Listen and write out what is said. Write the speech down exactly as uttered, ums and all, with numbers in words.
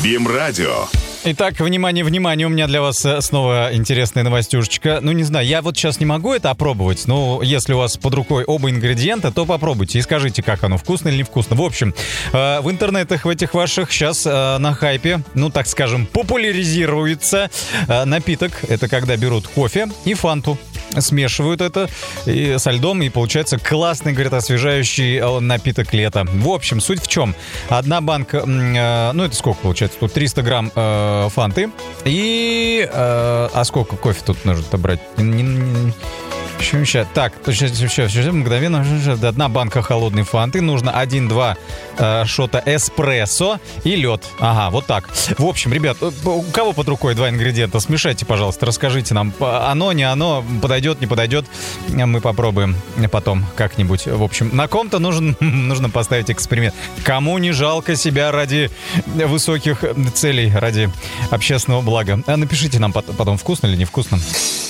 Бим-радио. Итак, внимание, внимание, у меня для вас снова интересная новостюшечка. Ну, не знаю, я вот сейчас не могу это опробовать, но если у вас под рукой оба ингредиента, то попробуйте и скажите, как оно, вкусно или невкусно. В общем, в интернетах в этих ваших сейчас на хайпе, ну, так скажем, популяризируется напиток. Это когда берут кофе и фанту, смешивают это и со льдом, и получается классный, говорят, освежающий напиток лета. В общем, суть в чем? Одна банка, ну, это сколько получается? Тут триста грамм фанты. И... Э, а сколько кофе тут нужно-то брать? Не, не, сейчас, так, сейчас, сейчас, сейчас, мгновенно. Одна банка холодной фанты. Нужно один-два э, шота эспрессо и лед. Ага, вот так. В общем, ребят, у кого под рукой два ингредиента? Смешайте, пожалуйста, расскажите нам. Оно, не оно, подойдет, не подойдет. Мы попробуем потом как-нибудь. В общем, на ком-то нужен, нужно поставить эксперимент. Кому не жалко себя ради высоких целей, ради общественного блага. Напишите нам потом, вкусно или невкусно.